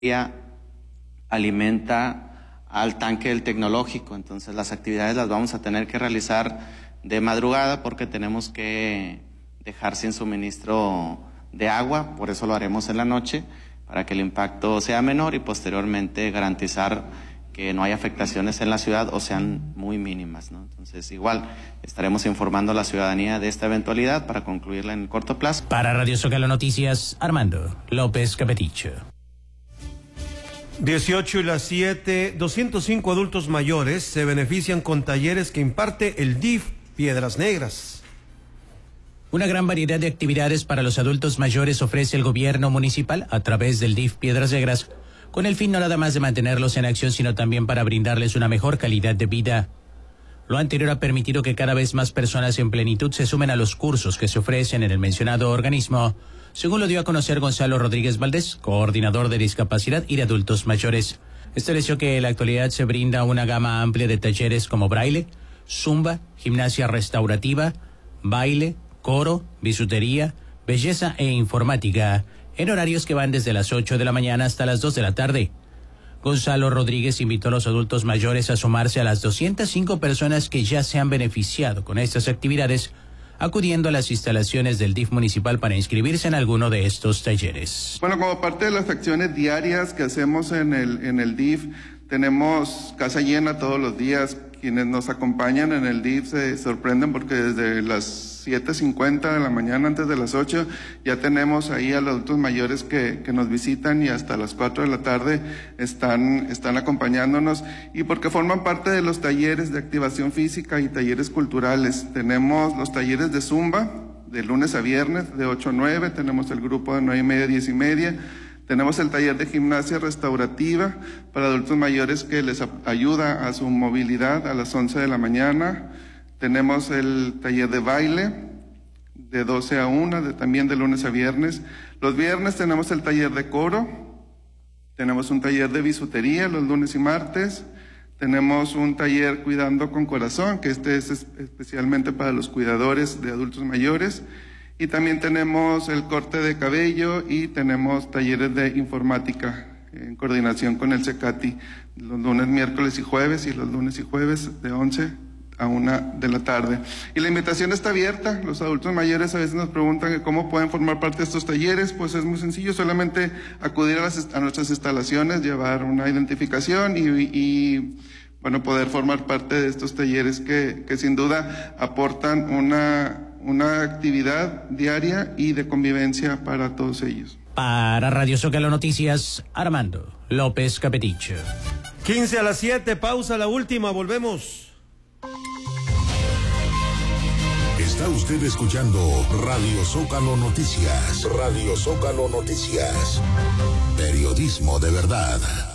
alimenta al tanque del tecnológico, entonces las actividades las vamos a tener que realizar de madrugada porque tenemos que dejar sin suministro de agua, por eso lo haremos en la noche, para que el impacto sea menor y posteriormente garantizar que no haya afectaciones en la ciudad o sean muy mínimas, ¿no? Entonces igual estaremos informando a la ciudadanía de esta eventualidad para concluirla en el corto plazo. Para Radio Zócalo Noticias, Armando López Capeticho. 18:07, 205 adultos mayores se benefician con talleres que imparte el DIF Piedras Negras. Una gran variedad de actividades para los adultos mayores ofrece el gobierno municipal a través del DIF Piedras Negras, con el fin no nada más de mantenerlos en acción, sino también para brindarles una mejor calidad de vida. Lo anterior ha permitido que cada vez más personas en plenitud se sumen a los cursos que se ofrecen en el mencionado organismo, según lo dio a conocer Gonzalo Rodríguez Valdés, coordinador de discapacidad y de adultos mayores. Estableció que en la actualidad se brinda una gama amplia de talleres como braille, zumba, gimnasia restaurativa, baile, coro, bisutería, belleza e informática, en horarios que van desde las 8 de la mañana hasta las 2 de la tarde. Gonzalo Rodríguez invitó a los adultos mayores a sumarse a las 205 personas que ya se han beneficiado con estas actividades, acudiendo a las instalaciones del DIF municipal para inscribirse en alguno de estos talleres. Bueno, como parte de las acciones diarias que hacemos en el DIF, tenemos casa llena todos los días. Quienes nos acompañan en el DIF se sorprenden porque desde las 7:50 de la mañana, antes de las 8, ya tenemos ahí a los adultos mayores que nos visitan y hasta las 4 de la tarde están acompañándonos, y porque forman parte de los talleres de activación física y talleres culturales. Tenemos los talleres de Zumba de lunes a viernes de 8 a 9, tenemos el grupo de 9:30 a 10:30. Tenemos el taller de gimnasia restaurativa para adultos mayores que les ayuda a su movilidad a las 11 de la mañana. Tenemos el taller de baile de 12 a 1, también de lunes a viernes. Los viernes tenemos el taller de coro. Tenemos un taller de bisutería los lunes y martes. Tenemos un taller Cuidando con Corazón, que este es especialmente para los cuidadores de adultos mayores. Y también tenemos el corte de cabello y tenemos talleres de informática en coordinación con el CECATI los lunes, miércoles y jueves, y los lunes y jueves de 11 a 1 de la tarde. Y la invitación está abierta. Los adultos mayores a veces nos preguntan cómo pueden formar parte de estos talleres. Pues es muy sencillo, solamente acudir a nuestras instalaciones, llevar una identificación y bueno, poder formar parte de estos talleres que sin duda aportan una actividad diaria y de convivencia para todos ellos. Para Radio Zócalo Noticias, Armando López Capeticho. 6:15, pausa la última, volvemos. Está usted escuchando Radio Zócalo Noticias. Radio Zócalo Noticias. Periodismo de verdad.